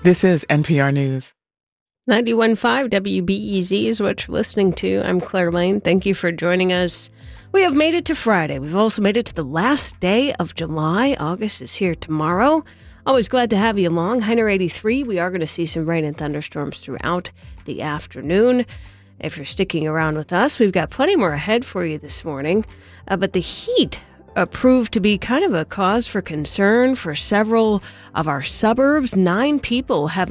This is NPR News. 91.5 WBEZ is what you're listening to. I'm Claire Lane. Thank you for joining us. We have made it to Friday. We've also made it to the last day of July. August is here tomorrow. Always glad to have you along. High near 83. We are going to see some rain and thunderstorms throughout the afternoon. If you're sticking around with us, we've got plenty more ahead for you this morning. But the heat proved to be kind of a cause for concern for several of our suburbs. 9 people have